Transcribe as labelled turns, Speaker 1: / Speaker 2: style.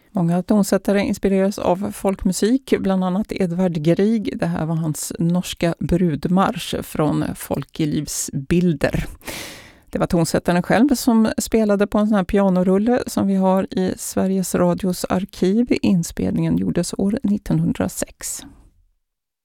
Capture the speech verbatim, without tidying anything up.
Speaker 1: Många tonsättare inspireras av folkmusik, bland annat Edvard Grieg. Det här var hans norska brudmarsch från Folkelivsbilder. Det var tonsättaren själv som spelade på en sån här pianorulle som vi har i Sveriges Radios arkiv. Inspelningen gjordes år nittonhundrasex.